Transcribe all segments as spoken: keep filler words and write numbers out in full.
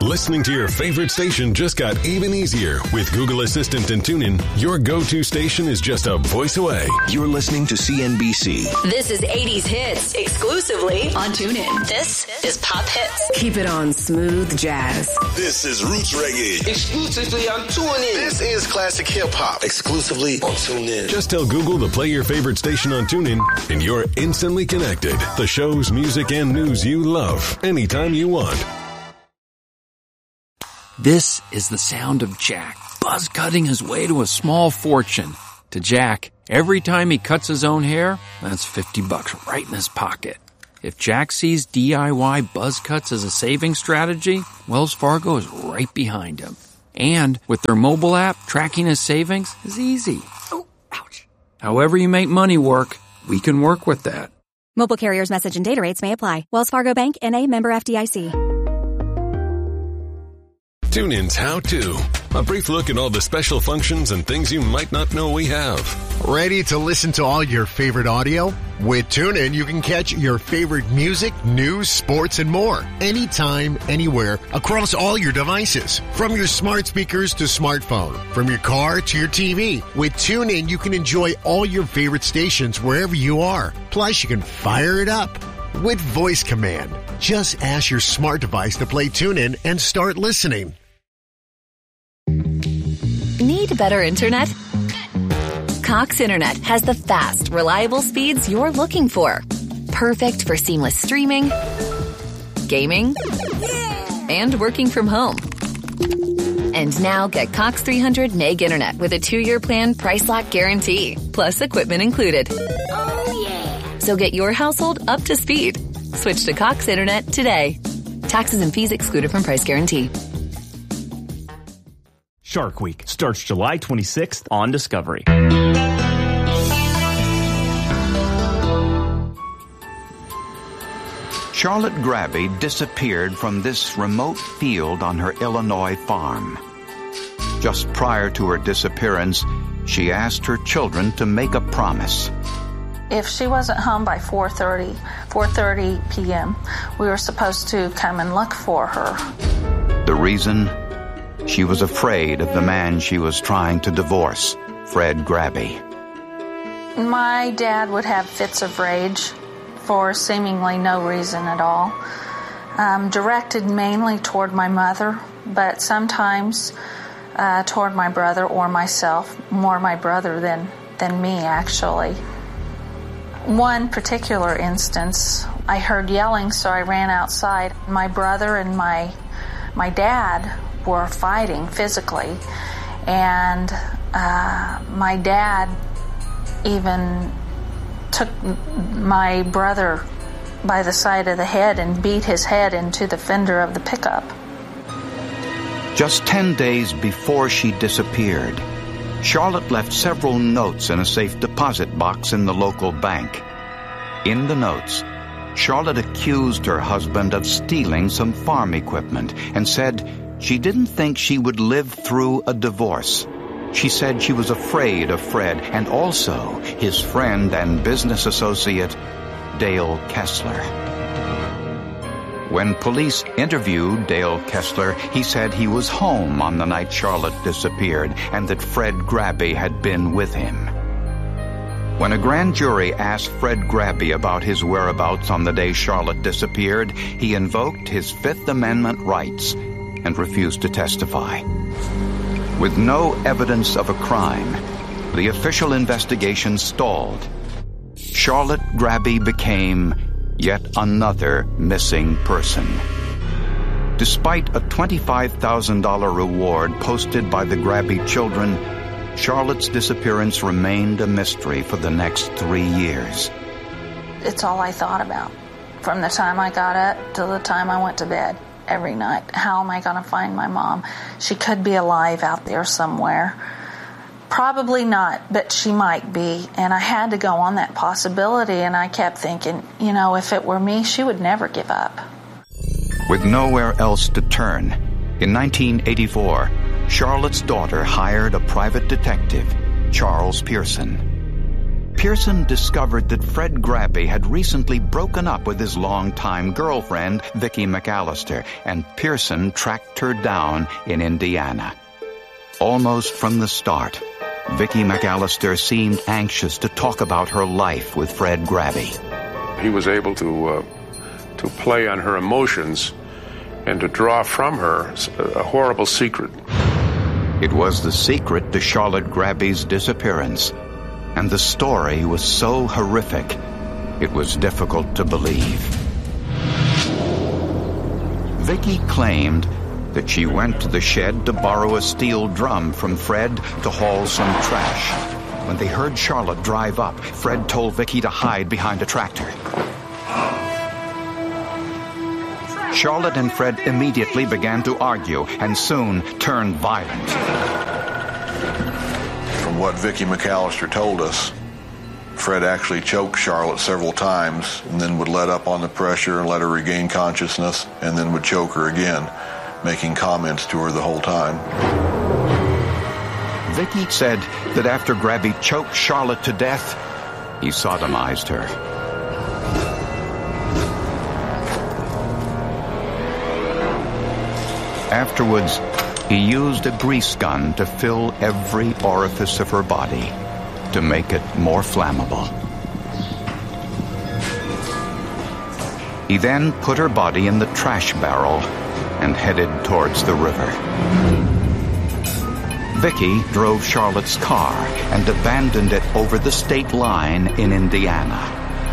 Listening to your favorite station just got even easier. With Google Assistant and TuneIn, your go-to station is just a voice away. You're listening to C N B C. This is eighties hits exclusively on TuneIn. This is Pop Hits. Keep it on smooth jazz. This is Roots Reggae. Exclusively on TuneIn. This is classic hip-hop. Exclusively on TuneIn. Just tell Google to play your favorite station on TuneIn, and you're instantly connected. The shows, music, and news you love anytime you want. This is the sound of Jack, buzz cutting his way to a small fortune. To Jack, every time he cuts his own hair, that's fifty bucks right in his pocket. If Jack sees D I Y buzz cuts as a saving strategy, Wells Fargo is right behind him. And with their mobile app, tracking his savings is easy. Oh, ouch. However you make money work, we can work with that. Mobile carriers' message and data rates may apply. Wells Fargo Bank, N A, member F D I C. TuneIn's How To. A brief look at all the special functions and things you might not know we have. Ready to listen to all your favorite audio? With TuneIn, you can catch your favorite music, news, sports, and more. Anytime, anywhere, across all your devices. From your smart speakers to smartphone. From your car to your T V. With TuneIn, you can enjoy all your favorite stations wherever you are. Plus, you can fire it up with voice command. Just ask your smart device to play TuneIn and start listening. Need better internet? Cox Internet has the fast, reliable speeds you're looking for. Perfect for seamless streaming, gaming, and working from home. And now get Cox three hundred meg internet with a two-year plan price lock guarantee, plus equipment included. Oh, yeah. So get your household up to speed. Switch to Cox Internet today. Taxes and fees excluded from price guarantee. Shark Week starts July twenty-sixth on Discovery. Charlotte Grabby disappeared from this remote field on her Illinois farm. Just prior to her disappearance, she asked her children to make a promise. If she wasn't home by four thirty, four thirty p.m., we were supposed to come and look for her. The reason? She was afraid of the man she was trying to divorce, Fred Grabby. My dad would have fits of rage for seemingly no reason at all, um, directed mainly toward my mother, but sometimes uh, toward my brother or myself, more my brother than, than me, actually. One particular instance, I heard yelling, so I ran outside. My brother and my my dad were fighting physically, and uh, my dad even took my brother by the side of the head and beat his head into the fender of the pickup. Just ten days before she disappeared, Charlotte left several notes in a safe deposit box in the local bank. In the notes, Charlotte accused her husband of stealing some farm equipment and said she didn't think she would live through a divorce. She said she was afraid of Fred and also his friend and business associate, Dale Kessler. When police interviewed Dale Kessler, he said he was home on the night Charlotte disappeared and that Fred Grabby had been with him. When a grand jury asked Fred Grabby about his whereabouts on the day Charlotte disappeared, he invoked his Fifth Amendment rights and refused to testify. With no evidence of a crime, the official investigation stalled. Charlotte Grabby became yet another missing person. Despite a twenty-five thousand dollars reward posted by the Grabby children, Charlotte's disappearance remained a mystery for the next three years. It's all I thought about from the time I got up till the time I went to bed every night. How am I going to find my mom? She could be alive out there somewhere. Probably not, but she might be. And I had to go on that possibility, and I kept thinking, you know, if it were me, she would never give up. With nowhere else to turn, in nineteen eighty-four, Charlotte's daughter hired a private detective, Charles Pearson. Pearson discovered that Fred Grabby had recently broken up with his longtime girlfriend, Vicki McAllister, and Pearson tracked her down in Indiana. Almost from the start, Vicki McAllister seemed anxious to talk about her life with Fred Grabby. He was able to uh, to play on her emotions and to draw from her a horrible secret. It was the secret to Charlotte Grabby's disappearance, and the story was so horrific, it was difficult to believe. Vicki claimed that she went to the shed to borrow a steel drum from Fred to haul some trash. When they heard Charlotte drive up, Fred told Vicki to hide behind a tractor. Charlotte and Fred immediately began to argue and soon turned violent. From what Vicki McAllister told us, Fred actually choked Charlotte several times and then would let up on the pressure and let her regain consciousness and then would choke her again, making comments to her the whole time. Vicki said that after Grabby choked Charlotte to death, he sodomized her. Afterwards, he used a grease gun to fill every orifice of her body to make it more flammable. He then put her body in the trash barrel and headed towards the river. Vicki drove Charlotte's car and abandoned it over the state line in Indiana.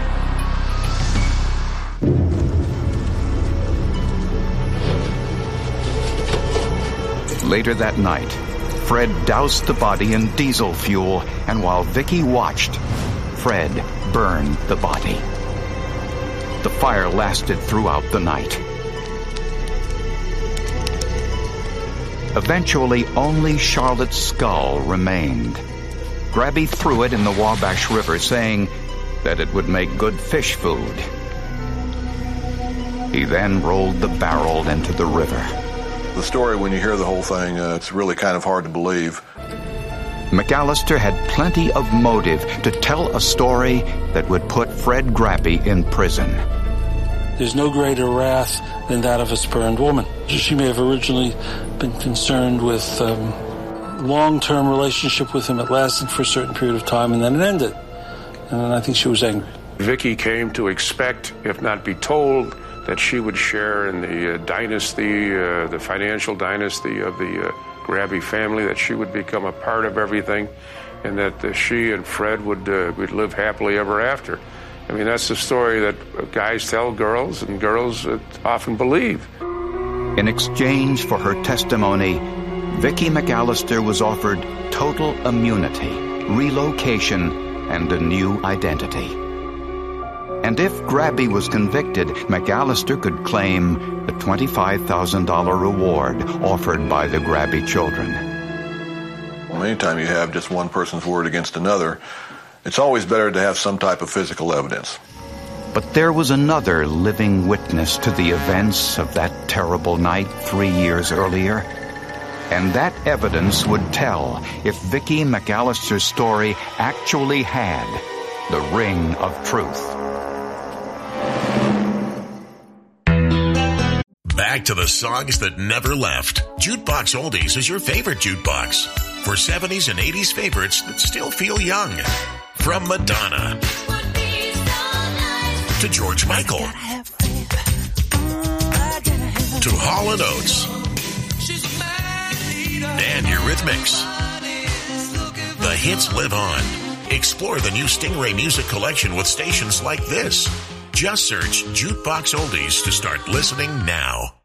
Later that night, Fred doused the body in diesel fuel, and while Vicki watched, Fred burned the body. The fire lasted throughout the night. Eventually, only Charlotte's skull remained. Grabby threw it in the Wabash River, saying that it would make good fish food. He then rolled the barrel into the river. The story, when you hear the whole thing, uh, it's really kind of hard to believe. McAllister had plenty of motive to tell a story that would put Fred Grabby in prison. There's no greater wrath than that of a spurned woman. She may have originally been concerned with um, long-term relationship with him. It lasted for a certain period of time, and then it ended. And then I think she was angry. Vicki came to expect, if not be told, that she would share in the uh, dynasty, uh, the financial dynasty of the uh, Grabby family, that she would become a part of everything, and that uh, she and Fred would, uh, would live happily ever after. I mean, that's the story that guys tell girls, and girls uh, often believe. In exchange for her testimony, Vicki McAllister was offered total immunity, relocation, and a new identity. And if Grabby was convicted, McAllister could claim a twenty-five thousand dollars reward offered by the Grabby children. Well, anytime you have just one person's word against another, it's always better to have some type of physical evidence. But there was another living witness to the events of that terrible night three years earlier. And that evidence would tell if Vicki McAllister's story actually had the ring of truth. Back to the songs that never left. Jukebox Oldies is your favorite jukebox for seventies and eighties favorites that still feel young. From Madonna to George Michael to Hall and Oates and Eurythmics. The hits live on. Explore the new Stingray Music Collection with stations like this. Just search Jukebox Oldies to start listening now.